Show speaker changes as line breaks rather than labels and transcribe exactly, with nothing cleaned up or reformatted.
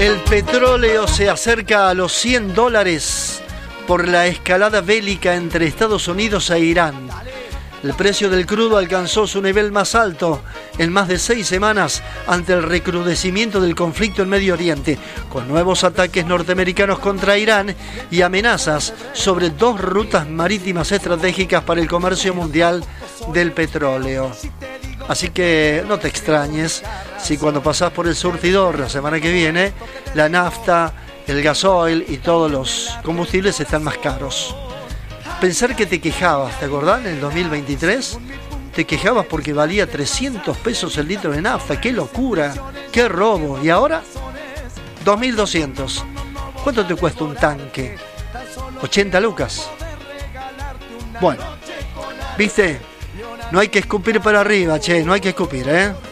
El petróleo se acerca a los cien dólares por la escalada bélica entre Estados Unidos e Irán. El precio del crudo alcanzó su nivel más alto en más de seis semanas ante el recrudecimiento del conflicto en Medio Oriente, con nuevos ataques norteamericanos contra Irán y amenazas sobre dos rutas marítimas estratégicas para el comercio mundial del petróleo. Así que no te extrañes si cuando pasás por el surtidor la semana que viene, la nafta, el gasoil y todos los combustibles están más caros. Pensar que te quejabas, ¿te acordás? En el dos mil veintitrés te quejabas porque valía trescientos pesos el litro de nafta. ¡Qué locura! ¡Qué robo! ¿Y ahora? dos mil doscientos. ¿Cuánto te cuesta un tanque? ochenta lucas. Bueno, ¿viste? No hay que escupir para arriba, che, no hay que escupir, ¿eh?